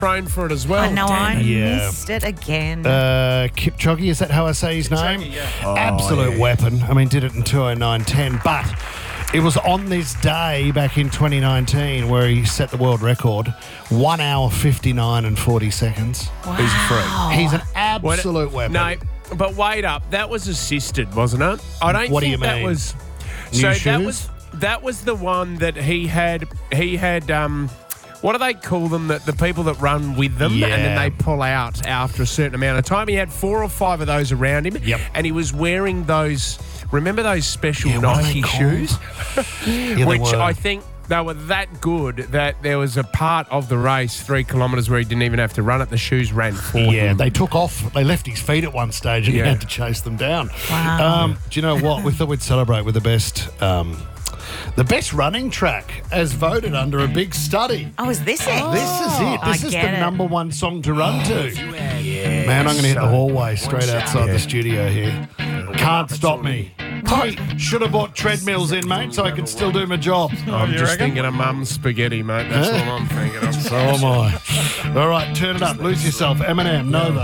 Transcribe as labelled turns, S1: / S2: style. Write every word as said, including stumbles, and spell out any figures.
S1: trained for it as well.
S2: I know, I
S3: Yeah.
S2: missed it again.
S3: Uh, Kipchoge, is that how I say his name?
S1: yeah.
S3: Absolute weapon. I mean, did it in two oh nine ten, but it was on this day back in twenty nineteen where he set the world record, one hour fifty-nine and forty seconds.
S2: wow.
S1: He's a freak.
S3: He's an
S1: What-
S3: absolute weapon.
S1: No, but wait up. That was assisted, wasn't it? I don't
S3: What do
S1: think
S3: you
S1: that
S3: mean?
S1: was.
S3: New
S1: so
S3: shoes?
S1: that was that was the one that he had. He had. Um, what do they call them? That the people that run with them and then
S3: Yeah.
S1: they pull out after a certain amount of time. He had four or five of those around him.
S3: Yep.
S1: And he was wearing those. Remember those special
S3: Yeah, what are they
S1: Nike
S3: called?
S1: shoes?
S3: Yeah, they
S1: Which
S3: were.
S1: I think they were that good that there was a part of the race, three kilometres, where he didn't even have to run it. The shoes ran for
S3: Yeah,
S1: him.
S3: they took off. They left his feet at one stage and
S1: Yeah.
S3: he had to chase them down.
S2: Wow.
S3: Um, do you know what? We thought we'd celebrate with the best um, the best running track as voted under a big study.
S2: oh, is this it?
S3: This is it.
S2: I
S3: This is the
S2: get it.
S3: number one song to run to. Man, I'm going to hit the hallway straight outside the studio here. Can't stop me. Probably should have bought treadmills in, mate, so I could still do my job.
S1: I'm just thinking of mum's spaghetti, mate. That's
S3: Huh?
S1: what I'm thinking of.
S3: So am I. All right, turn it up. Lose yourself. Eminem, Nova.